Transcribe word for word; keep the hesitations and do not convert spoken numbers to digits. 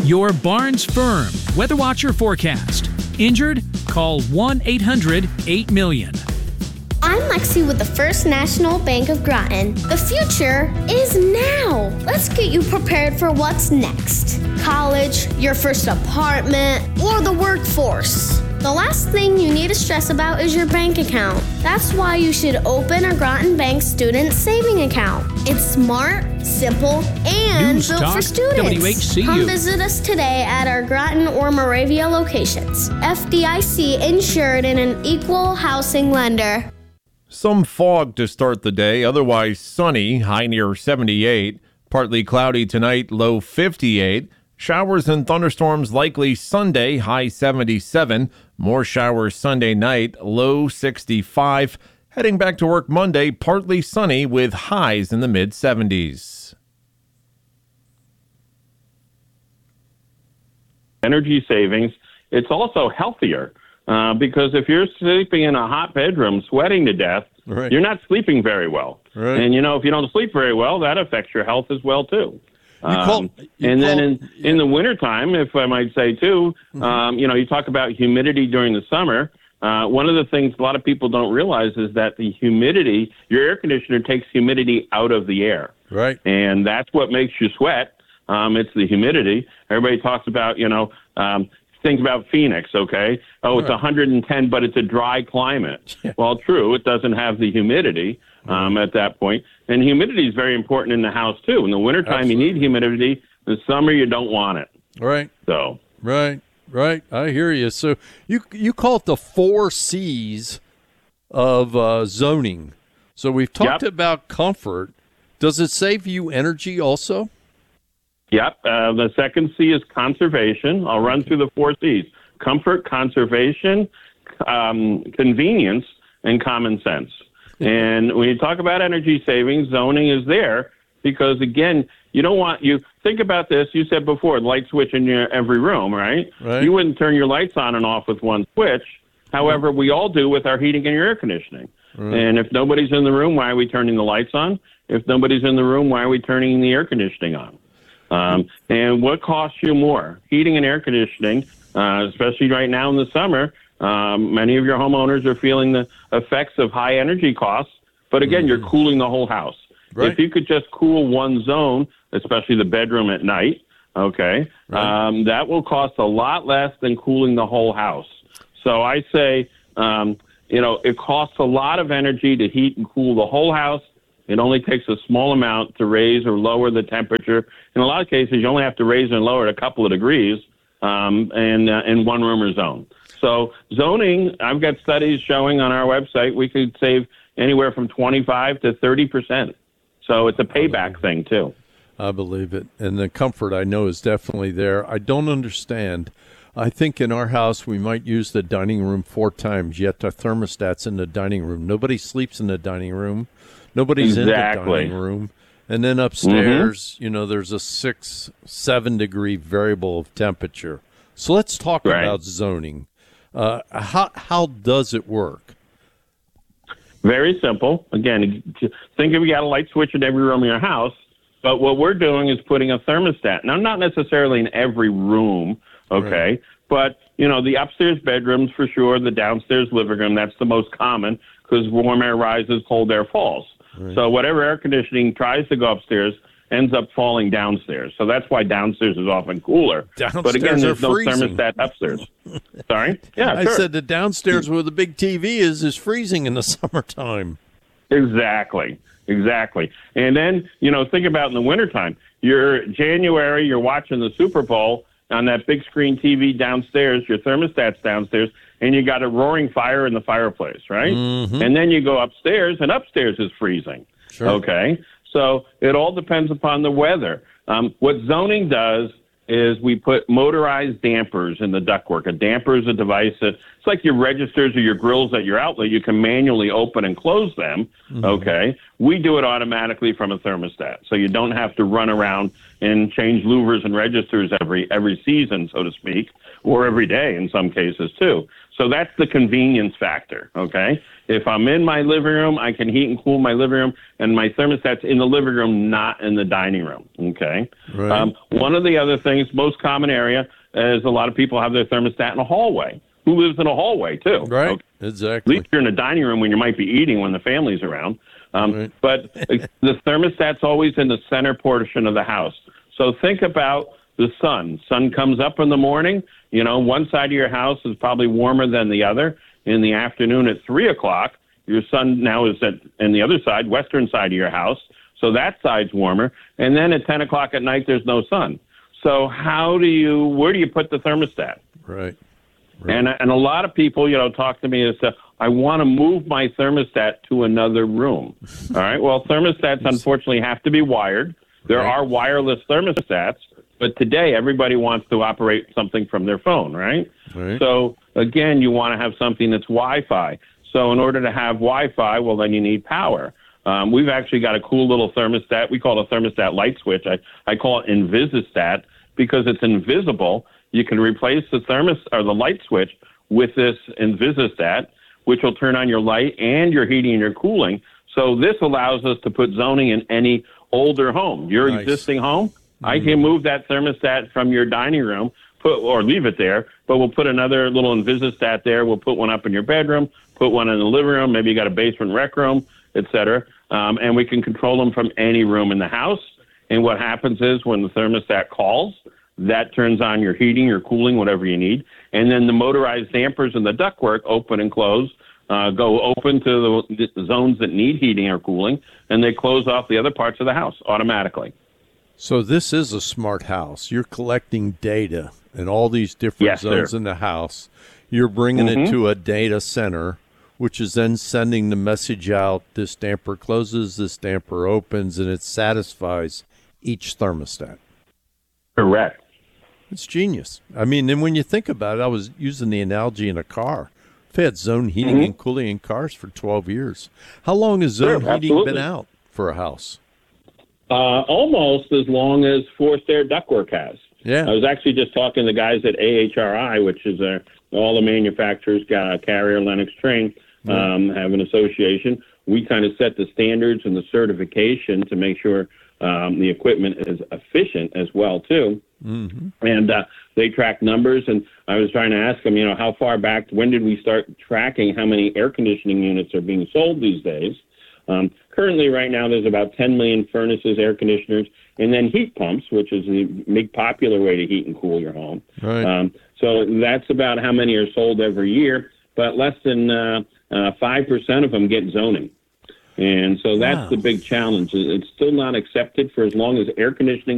Your Barnes Firm Weather Watcher forecast. Injured? Call one eight hundred eight million. I'm Lexi with the First National Bank of Groton. The future is now. Let's get you prepared for what's next. College, your first apartment, or the workforce. The last thing you need to stress about is your bank account. That's why you should open a Groton Bank student saving account. It's smart, simple, and News built Talk for students. W H C U. Come visit us today at our Groton or Moravia locations. F D I C insured and an equal housing lender. Some fog to start the day, otherwise sunny, high near seventy-eight. Partly cloudy tonight, low fifty-eight. Showers and thunderstorms likely Sunday, high seventy-seven. More showers Sunday night, low sixty-five. Heading back to work Monday, partly sunny with highs in the mid seventies. Energy savings. It's also healthier uh, because if you're sleeping in a hot bedroom, sweating to death, Right. you're not sleeping very well. Right. And, you know, if you don't sleep very well, that affects your health as well, too. You call, Um, you and call, then in, yeah. in the wintertime, if I might say, too, Mm-hmm. um, you know, you talk about humidity during the summer. Uh, one of the things a lot of people don't realize is that the humidity, your air conditioner takes humidity out of the air. Right. And that's what makes you sweat. Um, it's the humidity. Everybody talks about, you know, um, think about Phoenix, okay? Oh, it's Right. one hundred ten, but it's a dry climate. Yeah. Well, true, it doesn't have the humidity um, at that point. And humidity is very important in the house, too. In the wintertime, Absolutely. you need humidity. In the summer, you don't want it. Right. So, Right, right. I hear you. So you you call it the four C's of uh, zoning. So we've talked Yep. about comfort. Does it save you energy also? yep. Uh, the second C is conservation. I'll run through the four C's. Comfort, conservation, um, convenience, and common sense. And when you talk about energy savings, zoning is there because, again, you don't want you think about this. You said before, light switch in your every room, right? Right. You wouldn't turn your lights on and off with one switch. However, we all do with our heating and your air conditioning. And if nobody's in the room, why are we turning the lights on? If nobody's in the room, why are we turning the air conditioning on? Um, and what costs you more? Heating and air conditioning, uh, especially right now in the summer. Um, many of your homeowners are feeling the effects of high energy costs. But again, you're cooling the whole house. Right. If you could just cool one zone, especially the bedroom at night, okay, Right. um, that will cost a lot less than cooling the whole house. So I say, um, you know, it costs a lot of energy to heat and cool the whole house. It only takes a small amount to raise or lower the temperature. In a lot of cases, you only have to raise and lower it a couple of degrees um, in, uh, in one room or zone. So zoning, I've got studies showing on our website we could save anywhere from twenty-five to thirty percent. So it's a payback thing, too. I believe it. And the comfort I know is definitely there. I don't understand. I think in our house we might use the dining room four times, yet our thermostat's in the dining room. Nobody sleeps in the dining room. Nobody's Exactly. in the dining room. And then upstairs, you know, there's a six, seven degree variable of temperature. So let's talk Right. about zoning. Uh, how how does it work? Very simple. Again, think if you got a light switch in every room in your house, but what we're doing is putting a thermostat. Now, not necessarily in every room, okay, Right. but, you know, the upstairs bedrooms for sure, the downstairs living room, that's the most common because warm air rises, cold air falls. Right. So whatever air conditioning tries to go upstairs ends up falling downstairs. So that's why downstairs is often cooler. but again, Downstairs there's are no freezing. thermostat upstairs. Sorry? Yeah, I sure. said the downstairs where the big T V is is freezing in the summertime. Exactly. Exactly. And then, you know, think about in the wintertime. You're January, you're watching the Super Bowl on that big screen T V downstairs, your thermostat's downstairs, and you got a roaring fire in the fireplace, right? Mm-hmm. And then you go upstairs, and upstairs is freezing. Sure. Okay? So it all depends upon the weather. Um, what zoning does is we put motorized dampers in the ductwork. A damper is a device that it's like your registers or your grills at your outlet. You can manually open and close them. Mm-hmm. Okay, we do it automatically from a thermostat, so you don't have to run around and change louvers and registers every every season, so to speak, or every day in some cases too. So that's the convenience factor, okay? If I'm in my living room, I can heat and cool my living room, and my thermostat's in the living room, not in the dining room, okay? Right. Um, one of the other things, most common area, is a lot of people have their thermostat in a hallway. Who lives in a hallway, too? Right, okay? exactly. At least you're in a dining room when you might be eating when the family's around. Um, Right. But the thermostat's always in the center portion of the house. So think about the sun. Sun comes up in the morning. You know, one side of your house is probably warmer than the other. In the afternoon at three o'clock, your sun now is at in the other side, western side of your house. So that side's warmer. And then at ten o'clock at night, there's no sun. So how do you, where do you put the thermostat? Right. right. And and a lot of people, you know, talk to me and say, I want to move my thermostat to another room. All right. Well, thermostats unfortunately have to be wired. There Right. are wireless thermostats, but today everybody wants to operate something from their phone, right? Right. So again, you want to have something that's Wi-Fi. So in order to have Wi-Fi, well, then you need power. Um, we've actually got a cool little thermostat. We call it a thermostat light switch. I, I call it Invisistat because it's invisible. You can replace the thermos or the light switch with this Invisistat, which will turn on your light and your heating and your cooling. So this allows us to put zoning in any older home. Your Nice. existing home, mm-hmm. I can move that thermostat from your dining room, put or leave it there, but we'll put another little Invisistat there. We'll put one up in your bedroom, put one in the living room. Maybe you got a basement rec room, et cetera. Um, and we can control them from any room in the house. And what happens is when the thermostat calls, that turns on your heating, your cooling, whatever you need. And then the motorized dampers and the ductwork open and close, uh, go open to the, the zones that need heating or cooling, and they close off the other parts of the house automatically. So this is a smart house. You're collecting data in all these different Yes, zones sir. in the house. You're bringing Mm-hmm. it to a data center, which is then sending the message out, this damper closes, this damper opens, and it satisfies each thermostat. Correct. It's genius. I mean, and when you think about it, I was using the analogy in a car. I've had zone heating Mm-hmm. and cooling in cars for twelve years. How long has zone Sure, heating absolutely. been out for a house? Uh, almost as long as forced air ductwork has. Yeah. I was actually just talking to guys at A H R I, which is uh, all the manufacturers, got a Carrier, Lennox, Trane, um, have an association. We kind of set the standards and the certification to make sure um, the equipment is efficient as well, too. Mm-hmm. And uh, they track numbers, and I was trying to ask them, you know, how far back, when did we start tracking how many air conditioning units are being sold these days? Um, currently, right now, there's about ten million furnaces, air conditioners, and then heat pumps, which is the big popular way to heat and cool your home. Right. Um, so that's about how many are sold every year, but less than uh, uh, five percent of them get zoning. And so that's Wow. the big challenge. It's still not accepted for as long as air conditioning